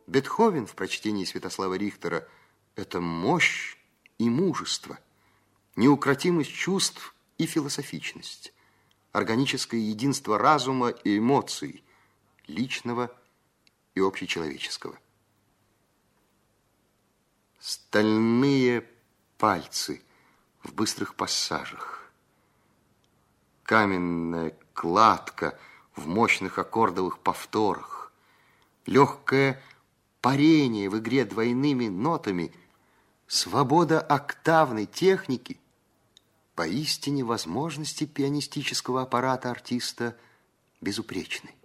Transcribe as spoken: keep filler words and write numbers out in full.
Бетховен в прочтении Святослава Рихтера – это мощь и мужество, неукротимость чувств и философичность, органическое единство разума и эмоций, личного и общечеловеческого. Стальные пальцы в быстрых пассажах, каменная кладка в мощных аккордовых повторах, легкое парение в игре двойными нотами, свобода октавной техники, поистине возможности пианистического аппарата артиста безупречны.